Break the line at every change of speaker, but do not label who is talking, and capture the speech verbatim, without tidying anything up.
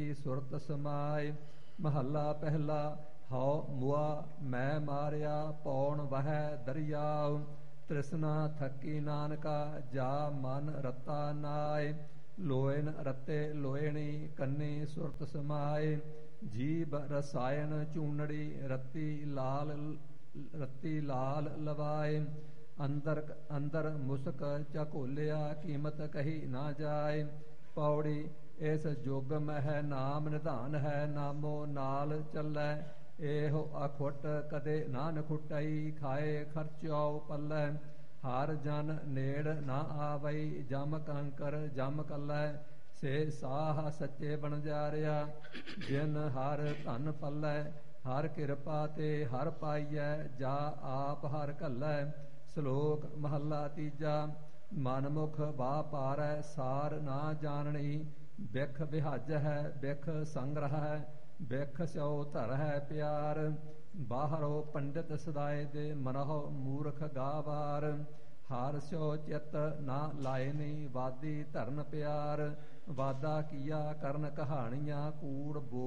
ਚੂਨੜੀ ਸੁਰਤ ਸਮਾਏ। ਮਹੱਲਾ ਪਹਿਲਾ। ਹਉ ਮੁਆ ਮੈਂ ਮਾਰਿਆ ਪੌਣ ਵਹੈ ਦਰਿਆਉ। ਤ੍ਰਿਸ਼ਨਾ ਥੱਕੀ ਨਾਨਕਾ ਜਾ ਮਨ ਰਤਾ ਨਾਏ। ਲੋਇਨ ਰਤੇ ਲੋਇਣੀ ਕੰਨੀ ਸੁਰਤ ਸਮਾਏ। ਜੀਭ ਰਸਾਇਣ ਚੂਨੜੀ ਰਤੀ ਲਾਲ ਰਤੀ ਲਾਲ ਲਵਾਏ। ਅੰਦਰ ਅੰਦਰ ਮੁਸਕ ਝਕੋਲਿਆ ਕੀਮਤ ਕਹੀ ਨਾ ਜਾਏ। ਪੌੜੀ ਇਸ ਜੁਗ ਮਹਿ ਨਾਮ ਨਿਧਾਨ ਹੈ ਨਾਮੋ ਨਾਲ ਚੱਲੈ। ਇਹੋ ਅਖੁੱਟ ਕਦੇ ਨਾ ਨਖੁਟਈ ਖਾਏ ਖਰਚਾਉ ਪੱਲੈ। ਹਰ ਜਨ ਨੇੜ ਨਾ ਆਵਈ ਜਮ ਕੰਕਰ ਜਮ ਕੱਲੈ। ਸੇ ਸਾਹ ਸੱਚੇ ਬਣਜਾਰਿਆ ਜਿਨ ਹਰ ਧਨ ਪੱਲੈ। ਹਰ ਕਿਰਪਾ ਤੇ ਹਰ ਪਾਈਐ ਜਾ ਆਪ ਹਰ ਘੱਲੈ। ਸ਼ਲੋਕ ਮਹੱਲਾ ਤੀਜਾ। ਮਨਮੁਖ ਵਾ ਪਾਰੈ ਸਾਰ ਨਾ ਜਾਣਨੀ। ਬਿਖ ਵਿਹਜ ਹੈ ਬਿਖ ਸੰਗ੍ਰਹ ਹੈ ਬਿਖ ਸਿਉ ਧਰ ਹੈ ਪਿਆਰ। ਬਾਹਰੋ ਪੰਡਿਤ ਸਦਾਏ ਦੇ ਮਨਹੁ ਮੂਰਖ ਗਾਵਾਰ। ਹਰ ਸਿਉ ਚਿਤ ਨਾ ਲਾਇਨੀ ਵਾਦੀ ਧਰਨ ਪਿਆਰ। ਵਾਦਾ ਕੀਆ ਕਰਨ ਕਹਾਣੀਆਂ ਕੂੜ ਬੋ